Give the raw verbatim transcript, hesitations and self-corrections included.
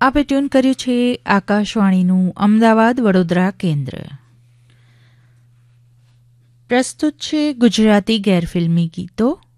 આપે ટ્યુન કર્યું છે આકાશવાણીનું અમદાવાદ વડોદરા કેન્દ્ર. પ્રસ્તુત છે ગુજરાતી ગેરફિલ્મી ગીતો.